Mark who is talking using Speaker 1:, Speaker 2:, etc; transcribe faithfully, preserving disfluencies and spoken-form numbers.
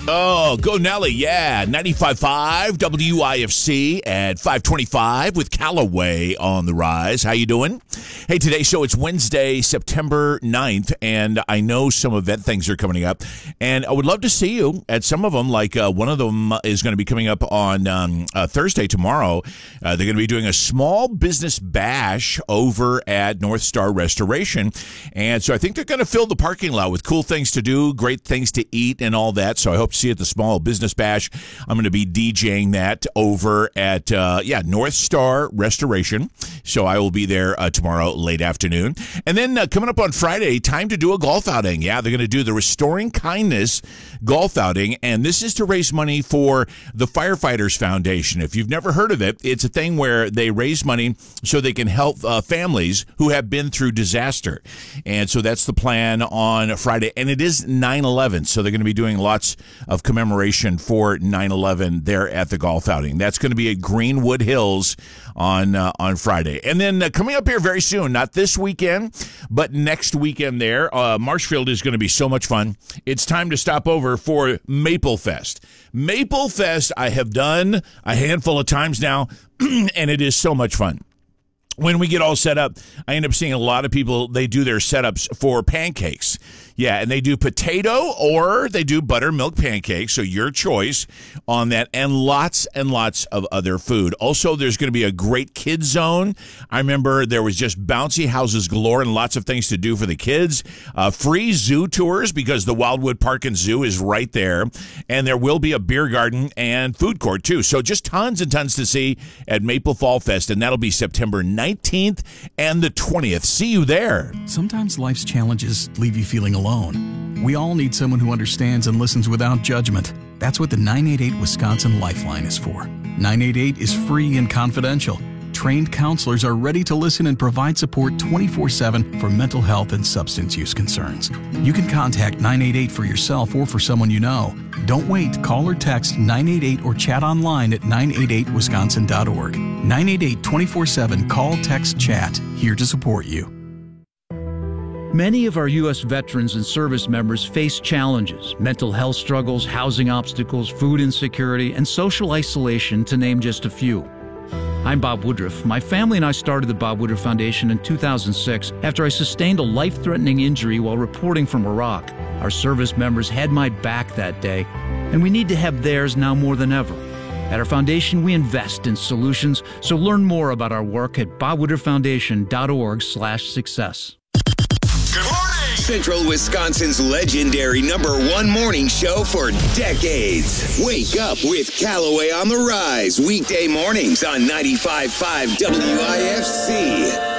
Speaker 1: Oh, go Nelly, yeah. ninety-five point five W I F C at five twenty-five with Callaway on the rise. How you doing? Hey, today's show, it's Wednesday, September ninth, and I know some event things are coming up, and I would love to see you at some of them. Like uh, one of them is going to be coming up on um, uh, Thursday, tomorrow. Uh, they're going to be doing a small business bash over at North Star Restoration, and so I think they're going to fill the parking lot with cool things to do, great things to eat, and all that. So I hope to see you at the Small Business Bash. I'm going to be DJing that over at, uh, yeah, North Star Restoration. So I will be there uh, tomorrow late afternoon. And then uh, coming up on Friday, time to do a golf outing. Yeah, they're going to do the Restoring Kindness golf outing. And this is to raise money for the Firefighters Foundation. If you've never heard of it, it's a thing where they raise money so they can help uh, families who have been through disaster. And so that's the plan on Friday. And it is nine eleven. So they're going to be doing lots of commemoration for nine eleven there at the golf outing. That's going to be at Greenwood Hills on uh, on Friday. And then uh, coming up here very soon, not this weekend, but next weekend there, uh, Marshfield is going to be so much fun. It's time to stop over for Maple Fest. Maple Fest I have done a handful of times now, and it is so much fun. When we get all set up, I end up seeing a lot of people, they do their setups for pancakes. Yeah, and they do potato or they do buttermilk pancakes, so your choice on that, and lots and lots of other food. Also, there's going to be a great kids zone. I remember there was just bouncy houses galore and lots of things to do for the kids. Uh, free zoo tours because the Wildwood Park and Zoo is right there, and there will be a beer garden and food court too. So just tons and tons to see at Maple Fall Fest, and that'll be September nineteenth and the twentieth. See you there.
Speaker 2: Sometimes life's challenges leave you feeling alone. We all need someone who understands and listens without judgment. That's what the nine eight eight Wisconsin Lifeline is for. nine eight eight is free and confidential. Trained counselors are ready to listen and provide support twenty-four seven for mental health and substance use concerns. You can contact nine eight eight for yourself or for someone you know. Don't wait. Call or text nine eight eight or chat online at nine eight eight wisconsin dot org. nine eight eight twenty-four seven Call, Text, Chat. Here to support you.
Speaker 3: Many of our U S veterans and service members face challenges, mental health struggles, housing obstacles, food insecurity, and social isolation, to name just a few. I'm Bob Woodruff. My family and I started the Bob Woodruff Foundation in two thousand six after I sustained a life-threatening injury while reporting from Iraq. Our service members had my back that day, and we need to have theirs now more than ever. At our foundation, we invest in solutions, so learn more about our work at bob woodruff foundation dot org slash success.
Speaker 4: Good morning! Central Wisconsin's legendary number one morning show for decades. Wake up with Callaway on the Rise, weekday mornings on ninety-five point five W I F C.